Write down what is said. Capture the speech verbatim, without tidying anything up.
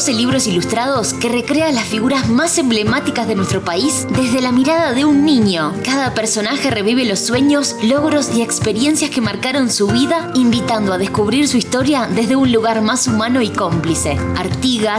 doce libros ilustrados que recrean las figuras más emblemáticas de nuestro país desde la mirada de un niño. Cada personaje revive los sueños, logros y experiencias que marcaron su vida, invitando a descubrir su historia desde un lugar más humano y cómplice. Artigas,